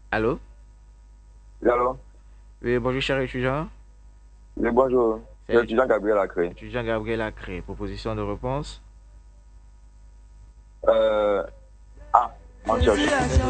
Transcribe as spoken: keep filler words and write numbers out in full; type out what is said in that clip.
Allô? Oui, allô? Oui, bonjour cher étudiant. Oui, bonjour. C'est C'est l'étu- l'étudiant Gabriel Acré. l'étudiant Gabriel Acré. Proposition de réponse. Euh, ah, on cherche.